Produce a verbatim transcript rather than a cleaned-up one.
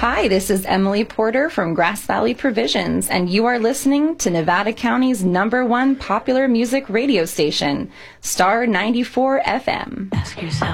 Hi, this is Emily Porter from Grass Valley Provisions, and you are listening to Nevada County's number one popular music radio station, Star ninety-four F M. Ask yourself.